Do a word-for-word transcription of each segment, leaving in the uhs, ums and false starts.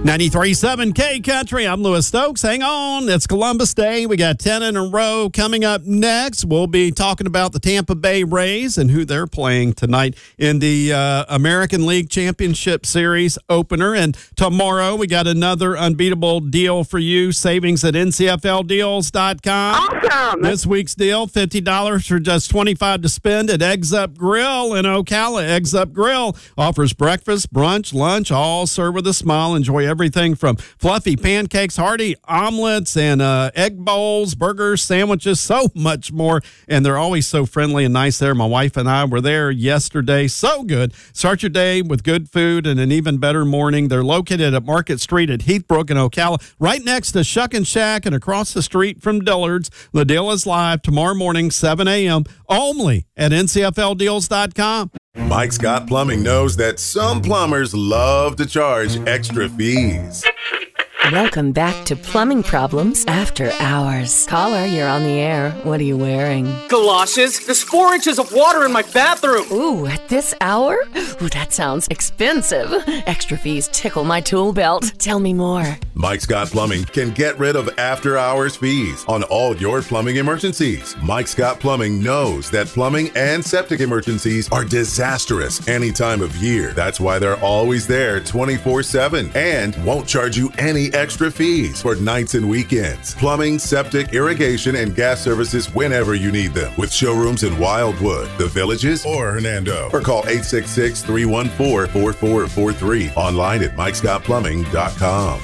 ninety-three point seven K Country. I'm Lewis Stokes. Hang on. It's Columbus Day. We got ten in a row coming up next. We'll be talking about the Tampa Bay Rays and who they're playing tonight in the uh, American League Championship Series opener. And tomorrow we got another unbeatable deal for you. Savings at N C F L deals dot com. Awesome. This week's deal, fifty dollars for just twenty-five dollars to spend at Eggs Up Grill in Ocala. Eggs Up Grill offers breakfast, brunch, lunch, all served with a smile. Enjoy everything from fluffy pancakes, hearty omelets, and uh, egg bowls, burgers, sandwiches, so much more. And they're always so friendly and nice there. My wife and I were there yesterday. So good. Start your day with good food and an even better morning. They're located at Market Street at Heathbrook in Ocala, right next to Shuck and Shack and across the street from Dillard's. The deal is live tomorrow morning, seven a.m., only at N C F L deals dot com. Mike Scott Plumbing knows that some plumbers love to charge extra fees. Welcome back to Plumbing Problems After Hours. Caller, you're on the air. What are you wearing? Galoshes. There's four inches of water in my bathroom. Ooh, at this hour? Ooh, that sounds expensive. Extra fees tickle my tool belt. Tell me more. Mike Scott Plumbing can get rid of after-hours fees on all your plumbing emergencies. Mike Scott Plumbing knows that plumbing and septic emergencies are disastrous any time of year. That's why they're always there twenty-four seven and won't charge you any extra fees for nights and weekends. Plumbing, septic, irrigation, and gas services whenever you need them. With showrooms in Wildwood, The Villages, or Hernando. Or call eight six six, three one four, four four four three. Online at mike scott plumbing dot com.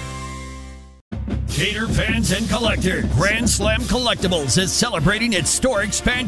Gator fans and collectors, Grand Slam Collectibles is celebrating its store expansion